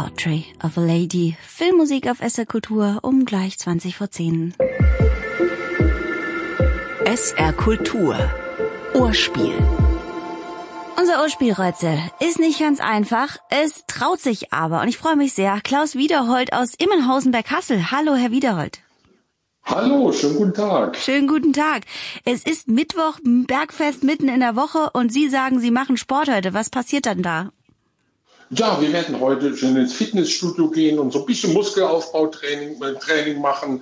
Portrait of a Lady. Filmmusik auf SR Kultur um gleich 20:10. SR Kultur. Ohrspiel. Unser Ohrspielrätsel ist nicht ganz einfach, es traut sich aber und ich freue mich sehr. Klaus Wiederhold aus Immenhausen bei Kassel. Hallo, Herr Wiederhold. Hallo, schönen guten Tag. Schönen guten Tag. Es ist Mittwoch, Bergfest mitten in der Woche und Sie sagen, Sie machen Sport heute. Was passiert dann da? Ja, wir werden heute schön ins Fitnessstudio gehen und so ein bisschen Muskelaufbautraining machen.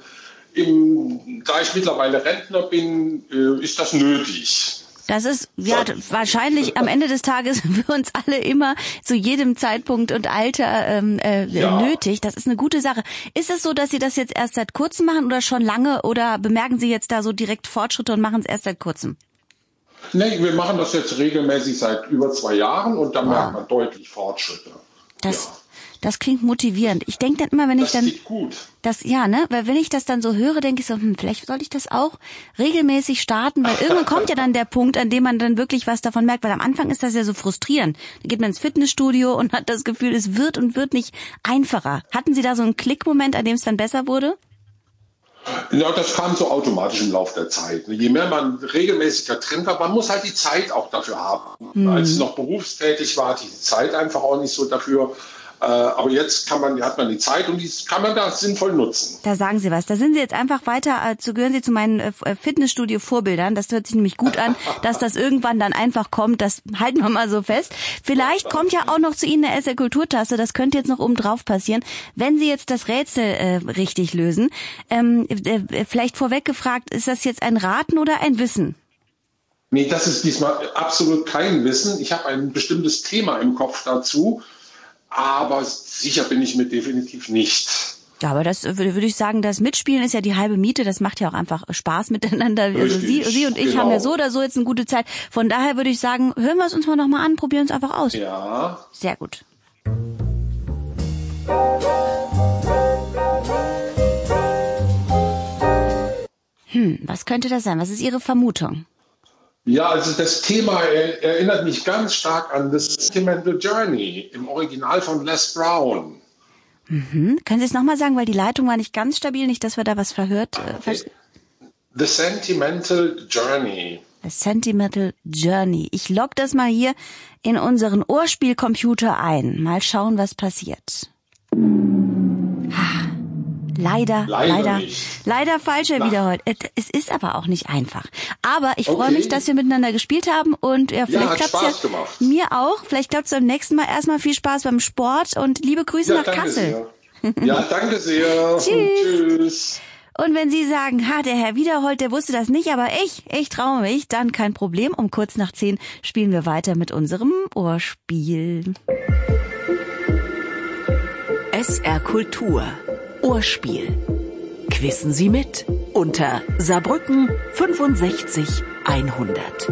Da ich mittlerweile Rentner bin, ist das nötig. Das ist ja wahrscheinlich am Ende des Tages für uns alle immer zu jedem Zeitpunkt und Alter nötig. Das ist eine gute Sache. Ist es so, dass Sie das jetzt erst seit kurzem machen oder schon lange oder bemerken Sie jetzt da so direkt Fortschritte und machen es erst seit kurzem? Nee, wir machen das jetzt regelmäßig seit über 2 Jahren und da merkt man deutlich Fortschritte. Das klingt motivierend. Ich denke dann immer, wenn ich dann... Das geht gut. Weil wenn ich das dann so höre, denke ich so, vielleicht sollte ich das auch regelmäßig starten, weil irgendwann kommt ja dann der Punkt, an dem man dann wirklich was davon merkt, weil am Anfang ist das ja so frustrierend. Da geht man ins Fitnessstudio und hat das Gefühl, es wird und wird nicht einfacher. Hatten Sie da so einen Klickmoment, an dem es dann besser wurde? Ja, das kam so automatisch im Laufe der Zeit. Je mehr man regelmäßiger drin war, man muss halt die Zeit auch dafür haben. Als ich noch berufstätig war, hatte ich die Zeit einfach auch nicht so dafür. Aber jetzt hat man die Zeit und die kann man da sinnvoll nutzen. Da sagen Sie was. Da sind Sie jetzt einfach weiter, gehören Sie zu meinen Fitnessstudio-Vorbildern. Das hört sich nämlich gut an, dass das irgendwann dann einfach kommt. Das halten wir mal so fest. Vielleicht kommt ja auch noch zu Ihnen eine SR Kulturtasse. Das könnte jetzt noch oben drauf passieren, wenn Sie jetzt das Rätsel richtig lösen. Vielleicht vorweg gefragt, ist das jetzt ein Raten oder ein Wissen? Nee, das ist diesmal absolut kein Wissen. Ich habe ein bestimmtes Thema im Kopf dazu. Aber sicher bin ich mir definitiv nicht. Ja, aber das würde ich sagen, das Mitspielen ist ja die halbe Miete. Das macht ja auch einfach Spaß miteinander. Also Sie und ich haben ja so oder so jetzt eine gute Zeit. Von daher würde ich sagen, hören wir es uns mal nochmal an, probieren es einfach aus. Ja. Sehr gut. Was könnte das sein? Was ist Ihre Vermutung? Ja, also das Thema erinnert mich ganz stark an The Sentimental Journey im Original von Les Brown. Können Sie es nochmal sagen, weil die Leitung war nicht ganz stabil, nicht, dass wir da was verhört. The Sentimental Journey. The Sentimental Journey. Ich logge das mal hier in unseren Ohrspielcomputer ein. Mal schauen, was passiert. Leider falsch, Herr Wiederhold. Es ist aber auch nicht einfach. Aber ich freue mich, dass wir miteinander gespielt haben und ja, vielleicht klappt es ja gemacht. Mir auch. Vielleicht klappt es beim nächsten Mal. Erstmal viel Spaß beim Sport und liebe Grüße nach Kassel. Sehr. Ja, danke sehr. Tschüss. Und wenn Sie sagen, der Herr Wiederhold, der wusste das nicht, aber ich traue mich, dann kein Problem. Um kurz nach 10 spielen wir weiter mit unserem Ohrspiel. SR Kultur. Ohrspiel. Quissen Sie mit unter Saarbrücken 65 100.